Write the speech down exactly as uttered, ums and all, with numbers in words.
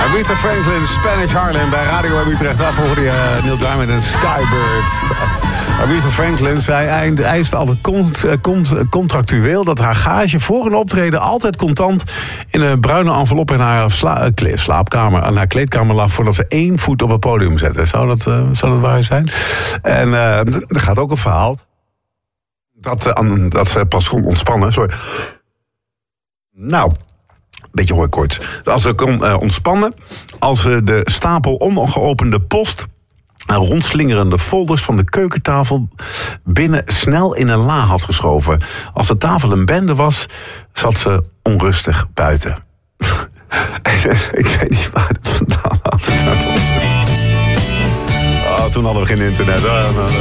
Aretha Franklin, Spanish Harlem bij Radio Utrecht. Daarvoor hoorde je uh, Neil Diamond en Skybird. Aretha Franklin, zij eiste altijd cont, cont, contractueel dat haar gage voor een optreden altijd contant in een bruine envelop in haar sla, slaapkamer, aan haar kleedkamer lag voordat ze één voet op het podium zette. Zou dat, uh, zou dat waar zijn? En uh, er gaat ook een verhaal dat, uh, dat ze pas kon ontspannen. Sorry. Nou, een beetje hooikoorts. Als ze kon uh, ontspannen, als ze de stapel ongeopende post, rondslingerende folders van de keukentafel binnen snel in een la had geschoven. Als de tafel een bende was, zat ze onrustig buiten. Ik weet niet waar het vandaan had. Oh, toen hadden we geen internet. Oh, nou,